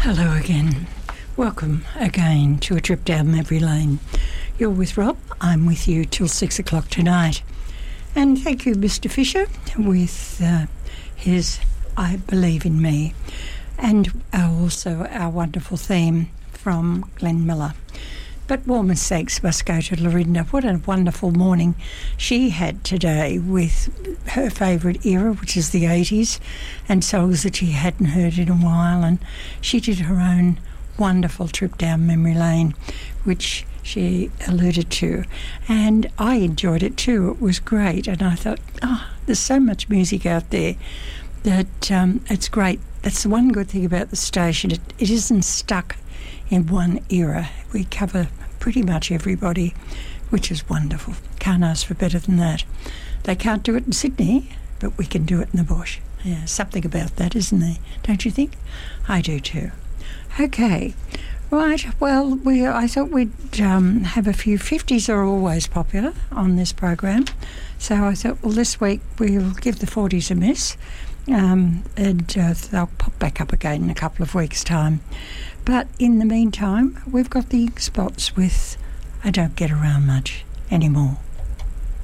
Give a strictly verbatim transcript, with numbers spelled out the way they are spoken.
Hello again. Welcome again to a trip down memory lane. You're with Rob. I'm with you till six o'clock tonight. And thank you, Mister Fisher, with uh, his I Believe in Me. And also our wonderful theme from Glenn Miller. But warmest thanks must go to Lorinda. What a wonderful morning she had today with her favourite era, which is the eighties, and songs that she hadn't heard in a while. And she did her own wonderful trip down memory lane, which she alluded to. And I enjoyed it too. It was great. And I thought, oh, there's so much music out there that um, it's great. That's the one good thing about the station. It, it isn't stuck in one era. We cover pretty much everybody, which is wonderful. Can't ask for better than that. They can't do it in Sydney, but we can do it in the bush. Yeah, something about that, isn't there? Don't you think? I do too. Okay, right. Well, we I thought we'd um, have a few. fifties are always popular on this program, so I thought, well, this week we'll give the forties a miss, um, and uh, they'll pop back up again in a couple of weeks' time. But in the meantime, we've got the spots with I Don't Get Around Much Anymore.